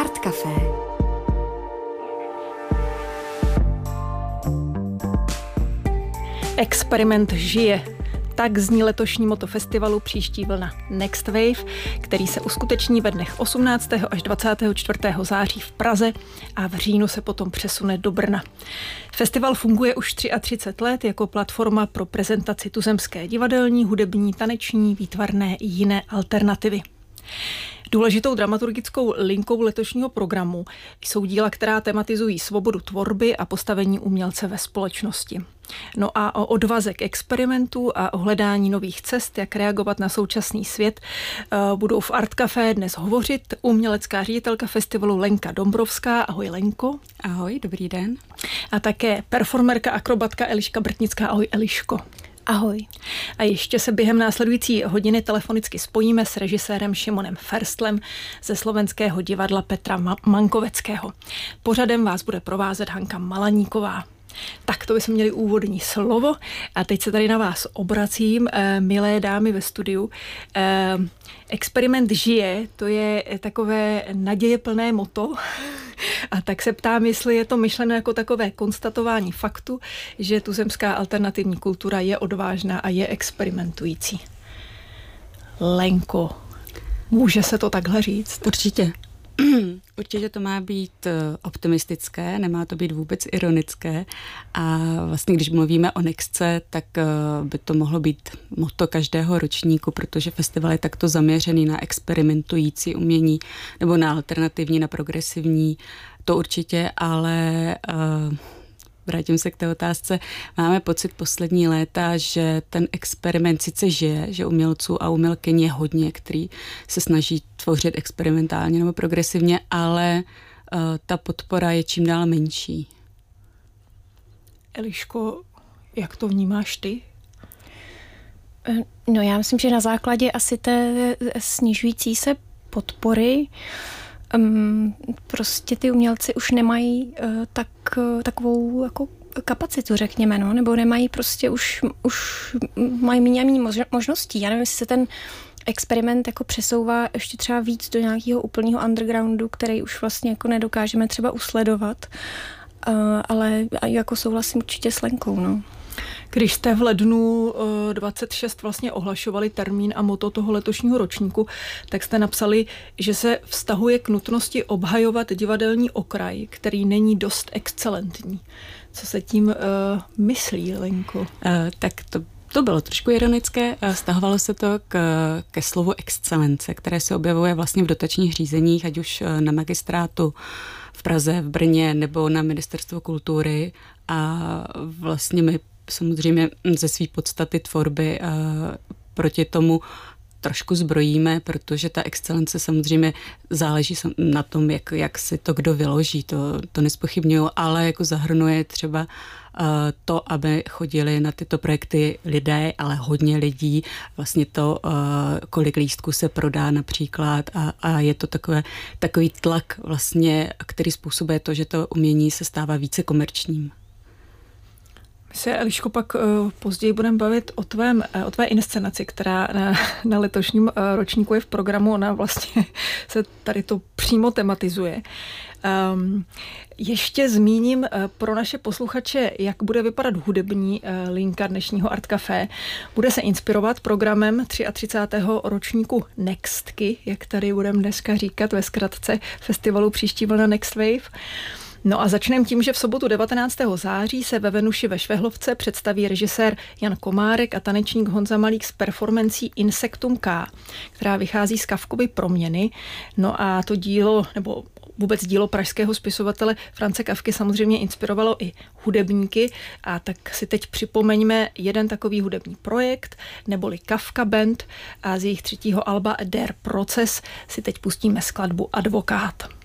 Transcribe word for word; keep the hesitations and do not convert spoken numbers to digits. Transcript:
Art Café. Experiment žije. Tak zní letošní motto festivalu Příští vlna Next Wave, který se uskuteční ve dnech osmnáctého až dvacátého čtvrtého září v Praze a v říjnu se potom přesune do Brna. Festival funguje už třicet tři let jako platforma pro prezentaci tuzemské divadelní, hudební, taneční, výtvarné i jiné alternativy. Důležitou dramaturgickou linkou letošního programu jsou díla, která tematizují svobodu tvorby a postavení umělce ve společnosti. No a o odvaze k experimentu a o hledání nových cest, jak reagovat na současný svět, budou v Art Café dnes hovořit umělecká ředitelka festivalu Lenka Dombrovská. Ahoj Lenko. Ahoj, dobrý den. A také performerka, akrobatka Eliška Brtnická. Ahoj Eliško. Ahoj. A ještě se během následující hodiny telefonicky spojíme s režisérem Šimonem Ferstlem ze slovenského divadla Petra Mankoveckého. Pořadem vás bude provázet Hanka Malaníková. Tak to bychom měli úvodní slovo a teď se tady na vás obracím, eh, milé dámy ve studiu. Eh, experiment žije, to je takové nadějeplné motto a tak se ptám, jestli je to myšleno jako takové konstatování faktu, že tuzemská alternativní kultura je odvážná a je experimentující. Lenko, může se to takhle říct? Určitě. Určitě to má být optimistické, nemá to být vůbec ironické a vlastně když mluvíme o Nextce, tak by to mohlo být motto každého ročníku, protože festival je takto zaměřený na experimentující umění nebo na alternativní, na progresivní, to určitě, ale uh, vrátím se k té otázce. Máme pocit poslední léta, že ten experiment sice žije, že umělců a umělkyň je hodně, který se snaží tvořit experimentálně nebo progresivně, ale uh, ta podpora je čím dál menší. Eliško, jak to vnímáš ty? No já myslím, že na základě asi té snižující se podpory Um, prostě ty umělci už nemají uh, tak, uh, takovou jako kapacitu, řekněme, no, nebo nemají prostě už, už mají méně možností. Já nevím, jestli se ten experiment jako přesouvá ještě třeba víc do nějakého úplného undergroundu, který už vlastně jako nedokážeme třeba usledovat, uh, ale jako souhlasím určitě s Lenkou, no. Když jste v lednu dvacet šest vlastně ohlašovali termín a motto toho letošního ročníku, tak jste napsali, že se vztahuje k nutnosti obhajovat divadelní okraj, který není dost excelentní. Co se tím uh, myslí, Lenko? Uh, tak to To bylo trošku ironické, vztahovalo se to k, ke slovu excelence, které se objevuje vlastně v dotačních řízeních, ať už na magistrátu v Praze, v Brně nebo na Ministerstvo kultury a vlastně my samozřejmě ze své podstaty tvorby proti tomu trošku zbrojíme, protože ta excelence samozřejmě záleží na tom, jak, jak si to kdo vyloží, to, to nezpochybňuju, ale jako zahrnuje třeba uh, to, aby chodili na tyto projekty lidé, ale hodně lidí, vlastně to, uh, kolik lístků se prodá například a, a je to takové, takový tlak vlastně, který způsobuje to, že to umění se stává více komerčním. Se, Eliško, pak uh, později budeme bavit o, tvém, uh, o tvé inscenaci, která na, na letošním uh, ročníku je v programu, ona vlastně se tady to přímo tematizuje. Um, ještě zmíním uh, pro naše posluchače, jak bude vypadat hudební uh, linka dnešního Art Café. Bude se inspirovat programem třicátého třetího ročníku Nextky, jak tady budeme dneska říkat ve zkratce festivalu Příští vlna Next Wave. No a začneme tím, že v sobotu devatenáctého září se ve Venuši ve Švehlovce představí režisér Jan Komárek a tanečník Honza Malík s performancí Insektum K, která vychází z Kafkovy Proměny. No a to dílo, nebo vůbec dílo pražského spisovatele France Kafky samozřejmě inspirovalo i hudebníky a tak si teď připomeňme jeden takový hudební projekt, neboli Kafka Band a z jejich třetího alba Der Proces si teď pustíme skladbu Advokát.